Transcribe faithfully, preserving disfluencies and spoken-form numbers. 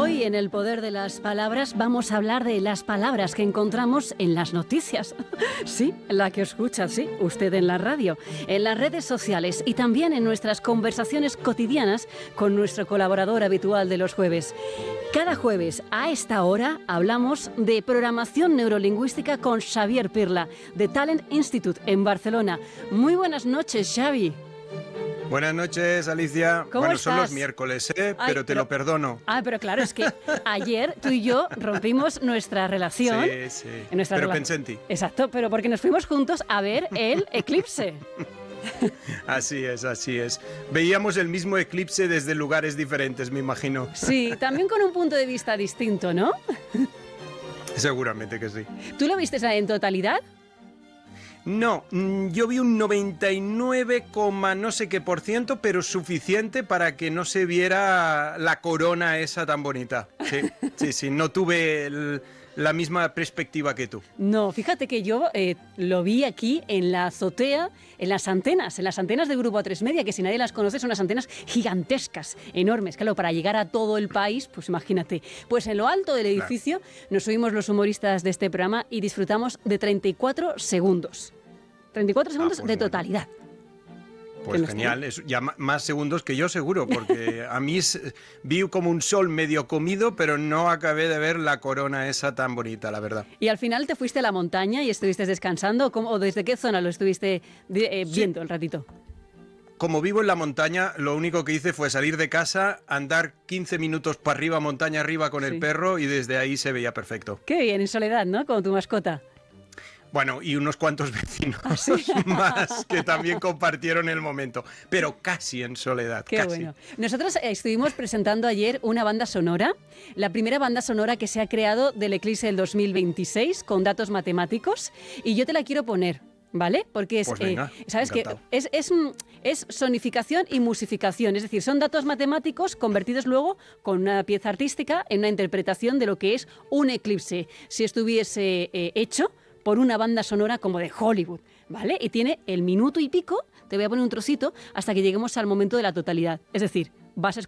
Hoy en El Poder de las Palabras vamos a hablar de las palabras que encontramos en las noticias. Sí, la que escucha, sí, usted en la radio, en las redes sociales y también en nuestras conversaciones cotidianas con nuestro colaborador habitual de los jueves. Cada jueves a esta hora hablamos de programación neurolingüística con Xavier Pirla, de Talent Institute en Barcelona. Muy buenas noches, Xavi. Buenas noches, Alicia. ¿Cómo bueno, estás? son los miércoles, ¿eh? Ay, pero te pero, lo perdono. Ah, pero claro, es que ayer tú y yo rompimos nuestra relación. Sí, sí. Nuestra pero rela- pensé en ti. Exacto, pero porque nos fuimos juntos a ver el eclipse. Así es, así es. Veíamos el mismo eclipse desde lugares diferentes, me imagino. Sí, también con un punto de vista distinto, ¿no? Seguramente que sí. ¿Tú lo viste en totalidad? No, mm, yo vi un noventa y nueve, no sé qué por ciento, pero suficiente para que no se viera la corona esa tan bonita. Sí, sí, sí, no tuve el- la misma perspectiva que tú. No, fíjate que yo eh, lo vi aquí en la azotea, en las antenas, en las antenas de Grupo A tres Media, que si nadie las conoce son unas antenas gigantescas, enormes. Claro, para llegar a todo el país, pues imagínate. Pues en lo alto del edificio nos subimos los humoristas de este programa y disfrutamos de treinta y cuatro segundos. treinta y cuatro segundos Ah, pues de bueno. totalidad. Pues Que no genial, es ya ma- más segundos que yo seguro, porque a mí es- vi como un sol medio comido, pero no acabé de ver la corona esa tan bonita, la verdad. ¿Y al final te fuiste a la montaña y estuviste descansando? ¿Cómo- ¿O desde qué zona lo estuviste de- eh, Sí. viendo el ratito? Como vivo en la montaña, lo único que hice fue salir de casa, andar quince minutos para arriba, montaña arriba con Sí. el perro y desde ahí se veía perfecto. Qué bien, en soledad, ¿no? Con tu mascota. Bueno, y unos cuantos vecinos ¿Ah, sí? más que también compartieron el momento, pero casi en soledad, Qué casi. bueno. Nosotros eh, estuvimos presentando ayer una banda sonora, la primera banda sonora que se ha creado del eclipse del dos mil veintiséis con datos matemáticos, y yo te la quiero poner, ¿vale? Porque es, Pues venga, eh, sabes que encantado. es, es, mm, es sonificación y musificación, es decir, son datos matemáticos convertidos luego con una pieza artística en una interpretación de lo que es un eclipse, si estuviese eh, hecho por una banda sonora como de Hollywood, ¿vale? Y tiene el minuto y pico, te voy a poner un trocito, hasta que lleguemos al momento de la totalidad. Es decir, vas a